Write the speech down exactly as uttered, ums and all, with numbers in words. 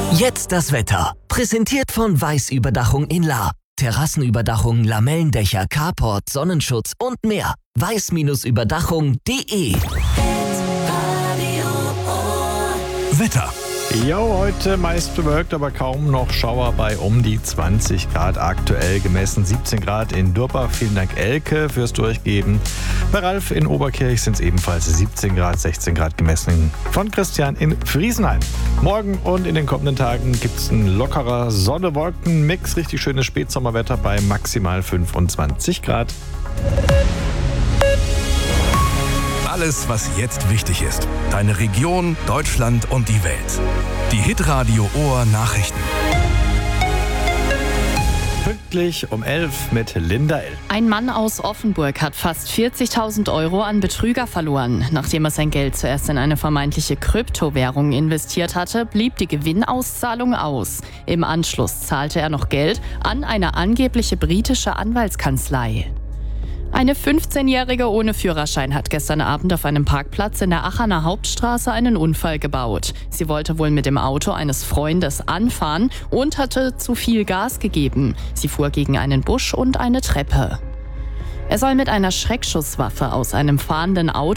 Jetzt das Wetter. Präsentiert von Weiß-Überdachung in Lahr. Terrassenüberdachung, Lamellendächer, Carport, Sonnenschutz und mehr. weiß Überdachung punkt de. Wetter. Jo, heute meist bewölkt, aber kaum noch Schauer bei um die zwanzig Grad. Aktuell gemessen siebzehn Grad in Durbach. Vielen Dank, Elke, fürs Durchgeben. Bei Ralf in Oberkirch sind es ebenfalls siebzehn Grad, sechzehn Grad gemessen von Christian in Friesenheim. Morgen und in den kommenden Tagen gibt es ein lockerer Sonne-Wolken-Mix. Richtig schönes Spätsommerwetter bei maximal fünfundzwanzig Grad. Alles, was jetzt wichtig ist. Deine Region, Deutschland und die Welt. Die Hitradio Ohr Nachrichten. Pünktlich um elf mit Linda L. Ein Mann aus Offenburg hat fast vierzigtausend Euro an Betrüger verloren. Nachdem er sein Geld zuerst in eine vermeintliche Kryptowährung investiert hatte, blieb die Gewinnauszahlung aus. Im Anschluss zahlte er noch Geld an eine angebliche britische Anwaltskanzlei. Eine fünfzehnjährige ohne Führerschein hat gestern Abend auf einem Parkplatz in der Aachener Hauptstraße einen Unfall gebaut. Sie wollte wohl mit dem Auto eines Freundes anfahren und hatte zu viel Gas gegeben. Sie fuhr gegen einen Busch und eine Treppe. Er soll mit einer Schreckschusswaffe aus einem fahrenden Auto